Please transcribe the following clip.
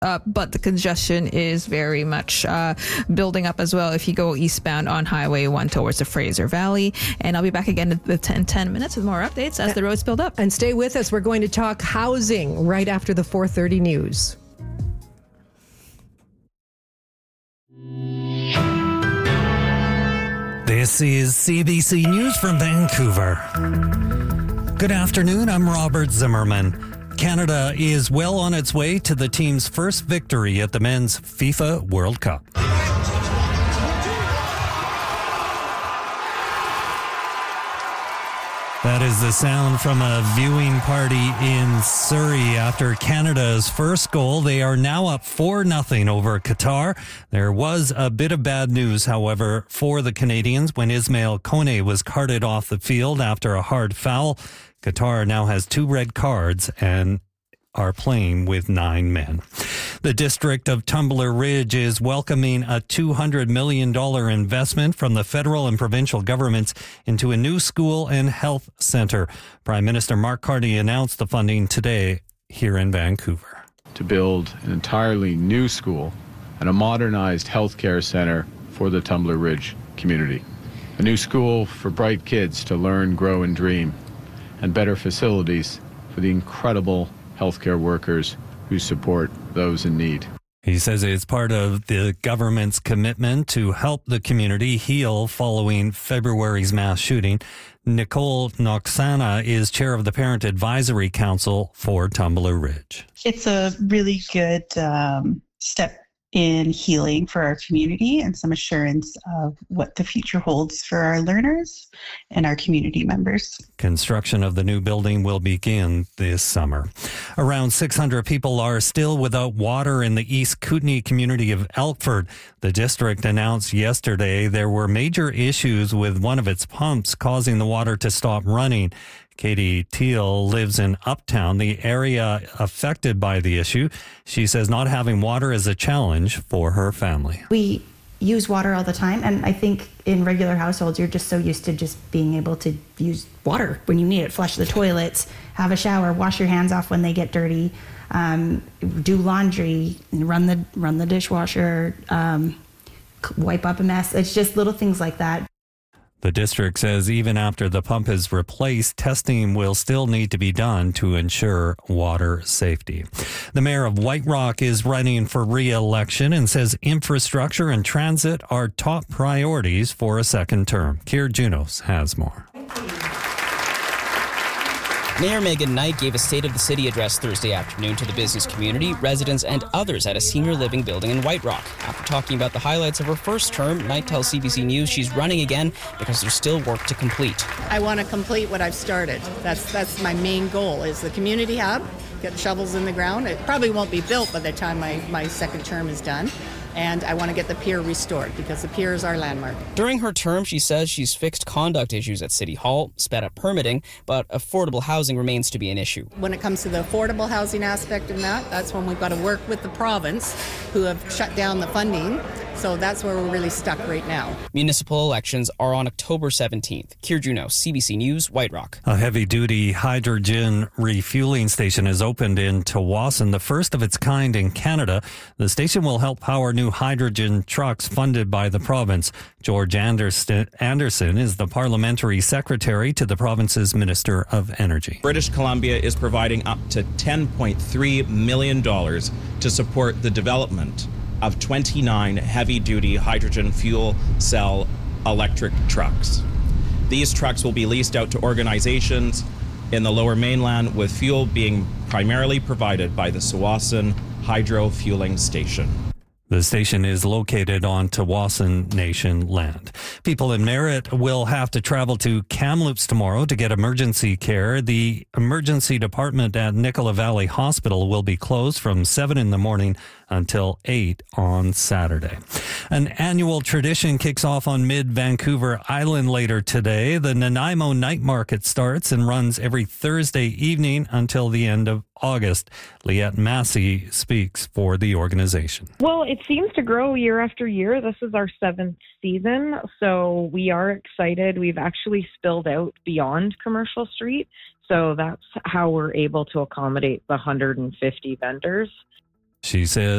but the congestion is very much building up as well if you go eastbound on Highway 1 towards the Fraser Valley. And I'll be back again in 10 minutes with more updates as the roads build up. And stay with us. We're going to talk housing right after the 4:30 news. This is CBC News from Vancouver. Good afternoon, I'm Robert Zimmerman. Canada is well on its way to the team's first victory at the men's FIFA World Cup. That is the sound from a viewing party in Surrey after Canada's first goal. They are now up 4-0 over Qatar. There was a bit of bad news, however, for the Canadians when Ismail Kone was carted off the field after a hard foul. Qatar now has 2 red cards and are playing with 9 men. The district of Tumbler Ridge is welcoming a $200 million investment from the federal and provincial governments into a new school and health center. Prime Minister Mark Carney announced the funding today here in Vancouver. To build an entirely new school and a modernized healthcare center for the Tumbler Ridge community. A new school for bright kids to learn, grow, and dream, and better facilities for the incredible healthcare workers who support those in need. He says it's part of the government's commitment to help the community heal following February's mass shooting. Nicole Noxana is chair of the Parent Advisory Council for Tumbler Ridge. It's a really good step in healing for our community and some assurance of what the future holds for our learners and our community members. Construction of the new building will begin this summer. Around 600 people are still without water in the East Kootenay community of Elkford. The district announced yesterday there were major issues with one of its pumps causing the water to stop running. Katie Teal lives in Uptown, the area affected by the issue. She says not having water is a challenge for her family. We use water all the time, and I think in regular households, you're just so used to just being able to use water when you need it. Flush the toilets, have a shower, wash your hands off when they get dirty, do laundry, run the dishwasher, wipe up a mess. It's just little things like that. The district says even after the pump is replaced, testing will still need to be done to ensure water safety. The mayor of White Rock is running for re-election and says infrastructure and transit are top priorities for a second term. Keir Junos has more. Mayor Megan Knight gave a State of the City address Thursday afternoon to the business community, residents, and others at a senior living building in White Rock. After talking about the highlights of her first term, Knight tells CBC News she's running again because there's still work to complete. I want to complete what I've started. That's my main goal, is the community hub, get shovels in the ground. It probably won't be built by the time my second term is done. And I want to get the pier restored because the pier is our landmark. During her term, she says she's fixed conduct issues at City Hall, sped up permitting, but affordable housing remains to be an issue. When it comes to the affordable housing aspect of that's when we've got to work with the province, who have shut down the funding. So that's where we're really stuck right now. Municipal elections are on October 17th. Keir Junos, CBC News, White Rock. A heavy-duty hydrogen refueling station is opened in Tsawwassen, the first of its kind in Canada. The station will help power new hydrogen trucks funded by the province. George Anderson is the parliamentary secretary to the province's Minister of Energy. British Columbia is providing up to $10.3 million to support the development of 29 heavy-duty hydrogen fuel cell electric trucks. These trucks will be leased out to organizations in the Lower Mainland, with fuel being primarily provided by the Tsawwassen Hydro Fueling Station. The station is located on Tsawwassen Nation land. People in Merritt will have to travel to Kamloops tomorrow to get emergency care. The emergency department at Nicola Valley Hospital will be closed from 7 in the morning until 8 on Saturday. An annual tradition kicks off on mid-Vancouver Island later today. The Nanaimo Night Market starts and runs every Thursday evening until the end of August. Liette Massey speaks for the organization. Well, it seems to grow year after year. This is our 7th season, so we are excited. We've actually spilled out beyond Commercial Street, so that's how we're able to accommodate the 150 vendors. She says